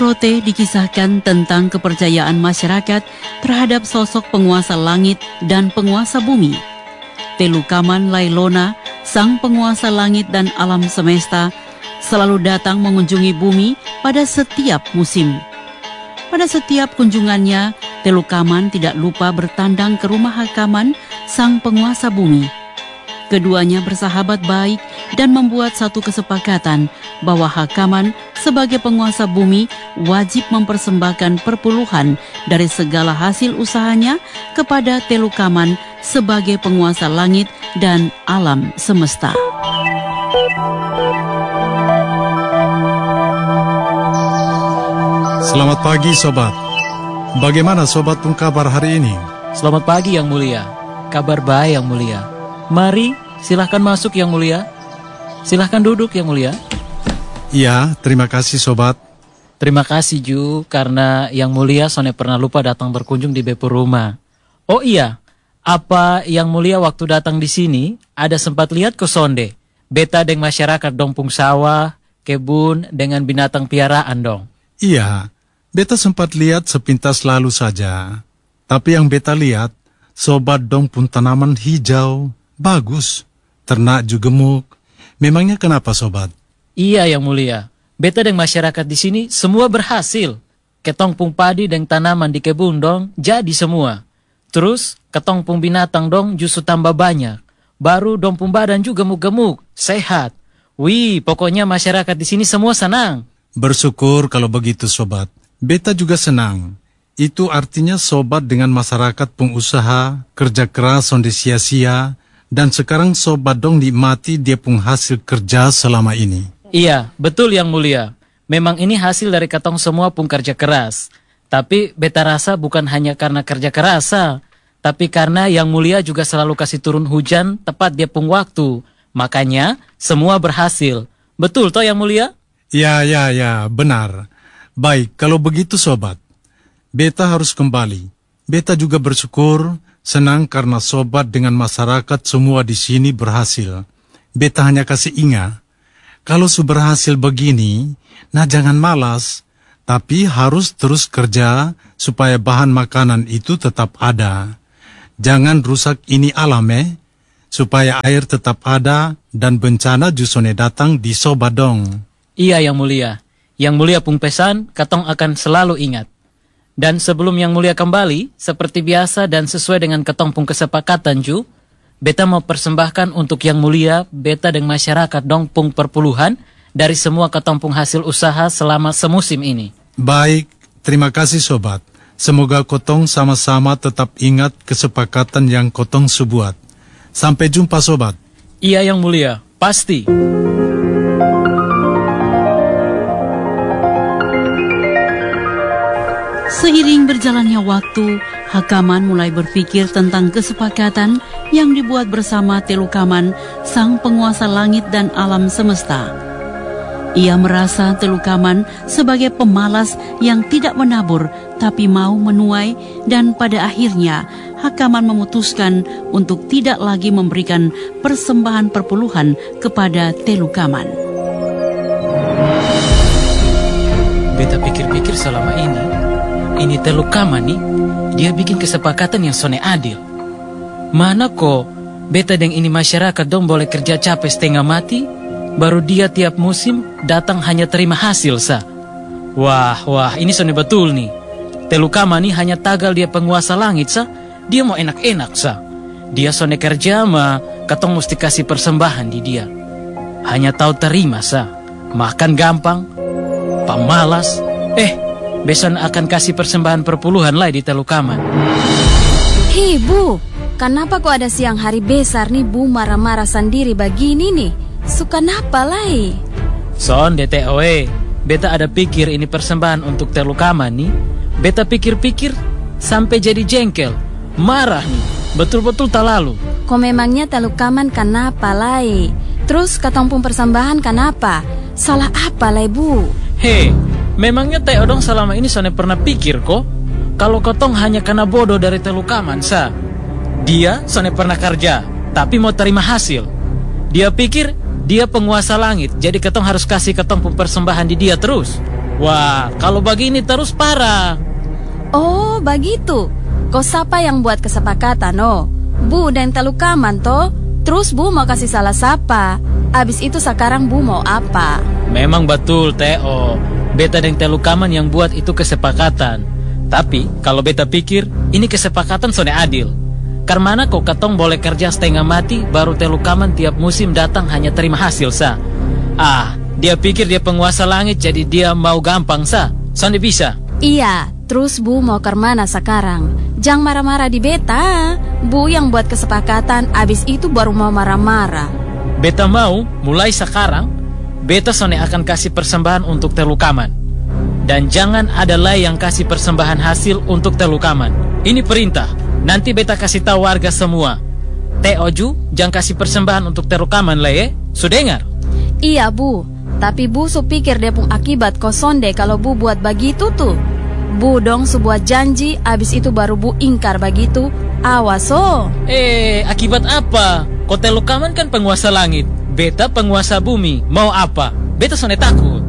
Rote dikisahkan tentang kepercayaan masyarakat terhadap sosok penguasa langit dan penguasa bumi. Telukaman Lailona, sang penguasa langit dan alam semesta, selalu datang mengunjungi bumi pada setiap musim. Pada setiap kunjungannya, Telukaman tidak lupa bertandang ke rumah Hakaman, sang penguasa bumi. Keduanya bersahabat baik dan membuat satu kesepakatan bahwa Hakaman sebagai penguasa bumi wajib mempersembahkan perpuluhan dari segala hasil usahanya kepada Telukaman sebagai penguasa langit dan alam semesta. Selamat pagi sobat. Bagaimana sobat pun kabar hari ini? Selamat pagi Yang Mulia. Kabar baik Yang Mulia. Mari, silahkan masuk Yang Mulia. Silahkan duduk Yang Mulia. Iya, terima kasih sobat. Terima kasih Ju, karena Yang Mulia Sone pernah lupa datang berkunjung di Bepu rumah. Oh iya, apa Yang Mulia waktu datang di sini ada sempat lihat ke sonde? Beta deng masyarakat dongpung sawah, kebun dengan binatang piaraan dong. Iya, beta sempat lihat sepintas lalu saja. Tapi yang beta lihat, sobat dong pun tanaman hijau, bagus, ternak juga gemuk. Memangnya kenapa sobat? Iya Yang Mulia, beta dan masyarakat di sini semua berhasil. Ketong pung padi dan tanaman di kebun dong jadi semua. Terus ketong pung binatang dong justru tambah banyak. Baru dong pung badan juga gemuk-gemuk, sehat. Wih, pokoknya masyarakat di sini semua senang. Bersyukur kalau begitu sobat. Beta juga senang. Itu artinya sobat dengan masyarakat pengusaha, kerja keras sonde sia-sia, dan sekarang sobat dong nikmati dia pun hasil kerja selama ini. Iya, betul Yang Mulia. Memang ini hasil dari ketong semua pun kerja keras. Tapi beta rasa bukan hanya karena kerja keras, tapi karena Yang Mulia juga selalu kasih turun hujan tepat dia pun waktu. Makanya semua berhasil. Betul toh Yang Mulia? Ya, benar. Baik, kalau begitu sobat, beta harus kembali. Beta juga bersyukur, senang karena sobat dengan masyarakat semua di sini berhasil. Beta hanya kasih ingat, kalau sudah berhasil begini, nah jangan malas, tapi harus terus kerja supaya bahan makanan itu tetap ada. Jangan rusak ini alam supaya air tetap ada dan bencana jusone datang di sobat dong. Iya Yang Mulia. Yang Mulia pun pesan, katong akan selalu ingat. Dan sebelum Yang Mulia kembali, seperti biasa dan sesuai dengan ketong pun kesepakatan Ju, beta mau persembahkan untuk Yang Mulia, beta dan masyarakat dong pung perpuluhan dari semua ketong pung hasil usaha selama semusim ini. Baik, terima kasih sobat. Semoga kotong sama-sama tetap ingat kesepakatan yang kotong sebuat. Sampai jumpa sobat. Iya Yang Mulia, pasti. Seiring berjalannya waktu, Hakaman mulai berpikir tentang kesepakatan yang dibuat bersama Telukaman, sang penguasa langit dan alam semesta. Ia merasa Telukaman sebagai pemalas yang tidak menabur tapi mau menuai, dan pada akhirnya Hakaman memutuskan untuk tidak lagi memberikan persembahan perpuluhan kepada Telukaman. Beta pikir-pikir selama ini Telukaman nih, dia bikin kesepakatan yang sone adil. Mana kok beta dan ini masyarakat dong boleh kerja capek setengah mati, baru dia tiap musim datang hanya terima hasil Wah, ini sone betul nih. Telukaman nih hanya tagal dia penguasa langit dia mau enak-enak Dia sone kerja katong mesti kasih persembahan di dia. Hanya tahu terima makan gampang, pamalas. Beson akan kasih persembahan perpuluhan lah di Telukaman. Hei Bu, kenapa kok ada siang hari besar nih Bu marah-marah sendiri begini nih? Suka napa lah? Son DTOE, beta ada pikir ini persembahan untuk Telukaman nih. Beta pikir-pikir sampai jadi jengkel, marah nih, betul-betul tak lalu. Kok memangnya Telukaman kenapa lah? Terus katong pun persembahan kenapa? Salah apa lah Bu? Hei, memangnya Teh Odong selama ini Sone pernah pikir kok kalau kotong hanya karena bodoh dari Telukaman Dia Sone pernah kerja tapi mau terima hasil. Dia pikir dia penguasa langit, jadi ketong harus kasih ketong persembahan di dia terus. Wah, kalau begini terus parah. Oh, begitu. Kok siapa yang buat kesepakatan, oh? Bu dan Telukaman, toh? Terus Bu mau kasih salah siapa? Abis itu sekarang Bu mau apa? Memang betul, Teo. Beta dan Telukaman yang buat itu kesepakatan. Tapi, kalau beta pikir, ini kesepakatan sone adil. Karena kok katong boleh kerja setengah mati, baru Telukaman tiap musim datang hanya terima hasil, sa. Dia pikir dia penguasa langit, jadi dia mau gampang, sa. Sonde bisa. Iya, terus Bu mau ke mana sekarang? Jangan marah-marah di beta. Bu yang buat kesepakatan, abis itu baru mau marah-marah. Beta mau, mulai sekarang, beta sone akan kasih persembahan untuk Telukaman. Dan jangan ada lagi yang kasih persembahan hasil untuk Telukaman. Ini perintah. Nanti beta kasih tahu warga semua. Teoju, jangan kasih persembahan untuk Telukaman lah ya. Sudah dengar? Iya Bu, tapi Bu su pikir dia pun akibat kosonde kalau Bu buat begitu tuh. Bu dong sebuah janji, abis itu baru Bu ingkar begitu. Awas oh. Akibat apa? Kok Telukaman kan penguasa langit, beta penguasa bumi. Mau apa? Beta sone takut.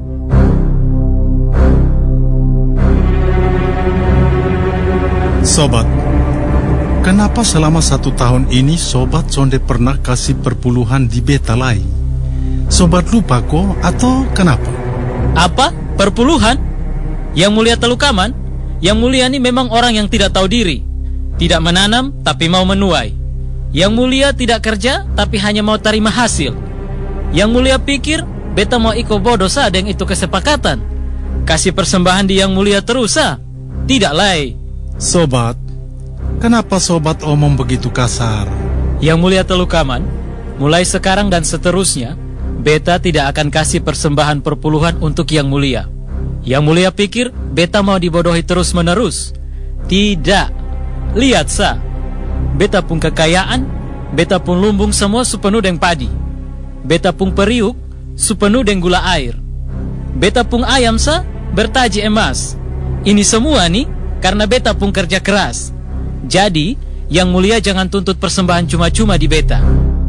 Sobat, kenapa selama 1 tahun ini Sobat sonde pernah kasih perpuluhan di beta lai? Sobat lupa kok atau kenapa? Apa? Perpuluhan? Yang mulia Telukaman? Yang mulia ini memang orang yang tidak tahu diri. Tidak menanam tapi mau menuai. Yang mulia tidak kerja tapi hanya mau terima hasil. Yang mulia pikir beta mau ikut bodoh sa dengan itu kesepakatan. Kasih persembahan di yang mulia terus sa. Tidak lai. Sobat, kenapa Sobat omong begitu kasar? Yang mulia Telukaman, mulai sekarang dan seterusnya, beta tidak akan kasih persembahan perpuluhan untuk yang mulia. Yang mulia pikir beta mau dibodohi terus menerus. Tidak. Lihat sa, beta pun kekayaan, beta pun lumbung semua sepenuh dengan padi. Beta pun periuk sepenuh dengan gula air. Beta pun ayam sa bertaji emas. Ini semua nih karena beta pun kerja keras. Jadi, yang mulia jangan tuntut persembahan cuma-cuma di beta.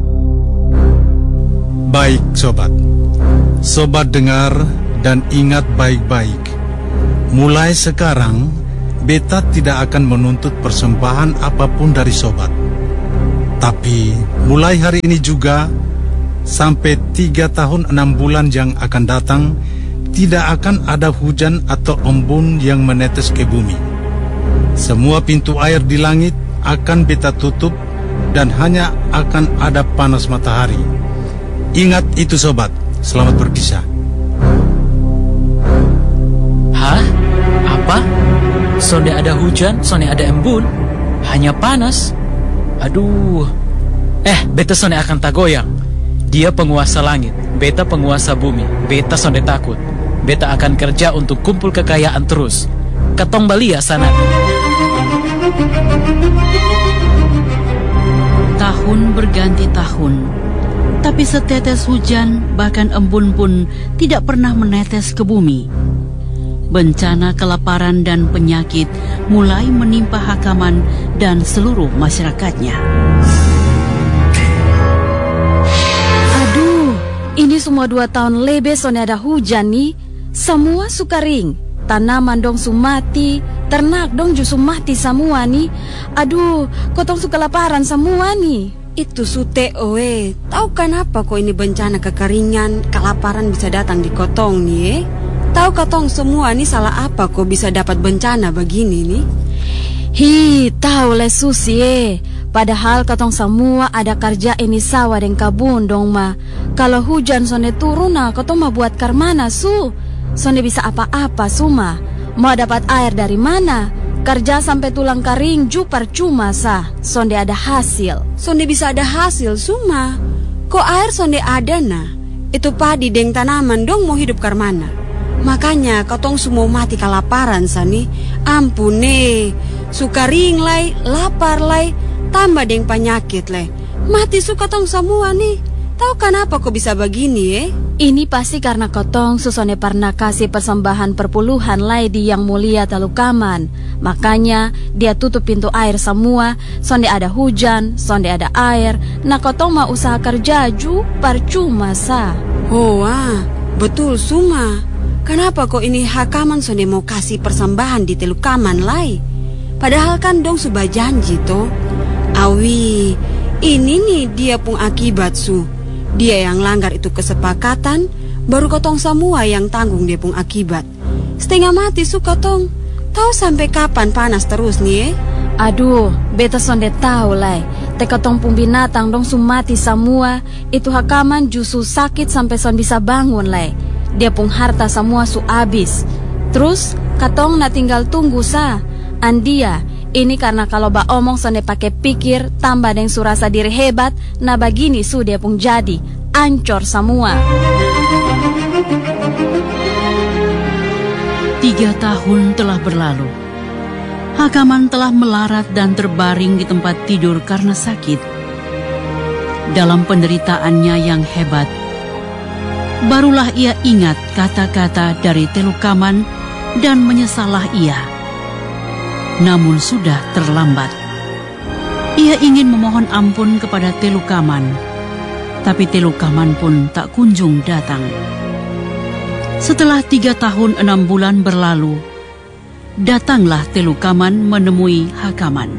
Baik Sobat, Sobat dengar dan ingat baik-baik. Mulai sekarang, beta tidak akan menuntut persembahan apapun dari Sobat. Tapi, mulai hari ini juga, sampai 3 tahun 6 bulan yang akan datang, tidak akan ada hujan atau embun yang menetes ke bumi. Semua pintu air di langit akan beta tutup dan hanya akan ada panas matahari. Ingat itu Sobat, selamat berpisah. Hah? Apa? Sonde ada hujan, sonde ada embun, hanya panas. Aduh. Beta sonde akan tak goyang. Dia penguasa langit, beta penguasa bumi. Beta sonde takut. Beta akan kerja untuk kumpul kekayaan terus. Ketong balia sana. Tahun berganti tahun, tapi setetes hujan bahkan embun pun tidak pernah menetes ke bumi. Bencana kelaparan dan penyakit mulai menimpa Hakaman dan seluruh masyarakatnya. Aduh, ini semua 2 tahun lebih soalnya ada hujan nih. Semua suka kering, tanaman dong sumati, ternak dong justru mati semua nih. Aduh, kotong suka laparan semua nih. Itu sute oe, tahu kenapa kok ini bencana kekeringan, kelaparan bisa datang di kotong nih? Tahu kotong semua nih salah apa kok bisa dapat bencana begini nih? Tahu le Susi. Padahal kotong semua ada kerja ini sawah dan kabun dong ma. Kalau hujan sonde turun nah kotong mau buat karmana su. Sonde bisa apa-apa suma. Mau dapat air dari mana? Kerja sampai tulang kering ju percuma sah. Sonde ada hasil. Sonde bisa ada hasil suma. Kok air sonde ada nah? Itu padi deng tanaman dong mau hidup karmana. Makanya kotong semua mati kelaparan sani. Ampun nih. Suka ring lay, lapar lay, tambah deng penyakit lay. Mati suka tong semua nih. Tahu kenapa kok bisa begini Ini pasti karena kotong susone pernah kasih persembahan perpuluhan lay di Yang Mulia Telukaman. Makanya dia tutup pintu air semua. Sonde ada hujan, sonde ada air. Nah kotong mau usaha kerja ju percuma sa. Oh betul suma. kenapa kok ini Hakaman sonde mau kasih persembahan di Telukaman lai? Padahal kan dong subah janji toh. Awi, ini nih dia pun akibat su. Dia yang langgar itu kesepakatan, baru kotong semua yang tanggung dia pun akibat. Setengah mati su kotong. Tahu sampai kapan panas terus nih? Aduh, beta sonde tahu lai. Tekotong pun binatang dong su mati semua. Itu Hakaman justru sakit sampai son bisa bangun lai. Dia pun harta semua su abis. Terus katong na tinggal tunggu sa. Andia, ini karena kalau ba omong sonde pakai pikir tambah deng su rasa diri hebat, nah bagini su dia pun jadi ancor semua. 3 tahun telah berlalu. Hakaman telah melarat dan terbaring di tempat tidur karena sakit. Dalam penderitaannya yang hebat, barulah ia ingat kata-kata dari Telukaman dan menyesallah ia. Namun sudah terlambat. Ia ingin memohon ampun kepada Telukaman, tapi Telukaman pun tak kunjung datang. Setelah 3 tahun 6 bulan berlalu, datanglah Telukaman menemui Hakaman.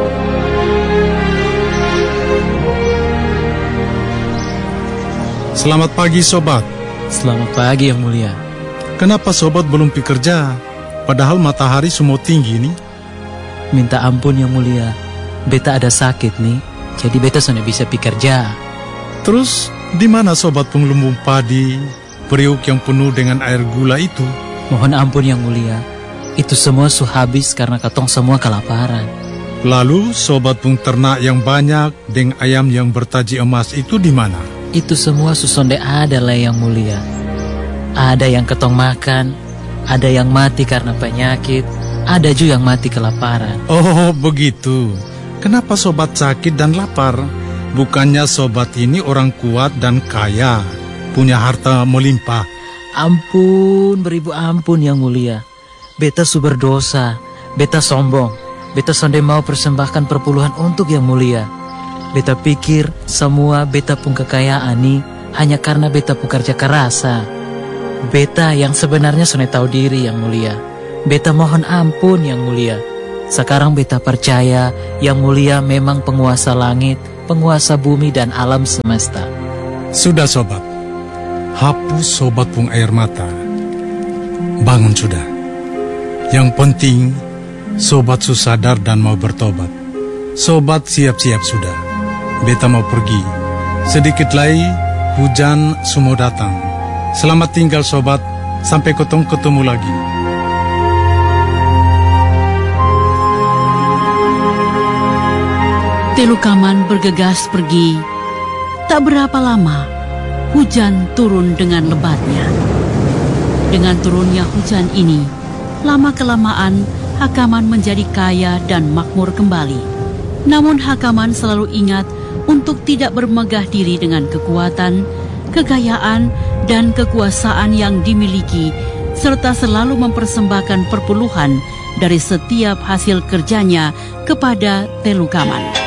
Selamat pagi, sobat. Selamat pagi, Yang Mulia. Kenapa sobat belum pergi kerja? Padahal matahari semua tinggi nih. Minta ampun, Yang Mulia. Beta ada sakit nih, jadi beta sudah bisa pergi kerja. Terus, di mana sobat penglumbung padi, periuk yang penuh dengan air gula itu? Mohon ampun, Yang Mulia. Itu semua su habis karena katong semua kelaparan. Lalu, sobat pung ternak yang banyak dengan ayam yang bertaji emas itu di mana? Itu semua su sonde ada lah, Yang Mulia. Ada yang ketong makan, ada yang mati karena penyakit, ada juga yang mati kelaparan. Oh, begitu. Kenapa sobat sakit dan lapar? Bukannya sobat ini orang kuat dan kaya, punya harta melimpah. Ampun, beribu ampun, Yang Mulia. Beta su berdosa, beta sombong. Beta sonde mau persembahkan perpuluhan untuk Yang Mulia. Beta pikir semua beta pun kekayaan nih hanya karena beta pun kerja kerasa. Beta yang sebenarnya sonde tahu diri, Yang Mulia. Beta mohon ampun, Yang Mulia. Sekarang beta percaya Yang Mulia memang penguasa langit, penguasa bumi dan alam semesta. Sudah sobat, hapus sobat pung air mata. Bangun sudah. Yang penting, sobat su sadar dan mau bertobat. Sobat siap-siap sudah. Beta mau pergi. Sedikit lagi, hujan semua datang. Selamat tinggal sobat, sampai ketemu lagi. Telukaman bergegas pergi. Tak berapa lama, hujan turun dengan lebatnya. Dengan turunnya hujan ini, lama-kelamaan Hakaman menjadi kaya dan makmur kembali. Namun Hakaman selalu ingat untuk tidak bermegah diri dengan kekuatan, kekayaan, dan kekuasaan yang dimiliki, serta selalu mempersembahkan perpuluhan dari setiap hasil kerjanya kepada Telukaman.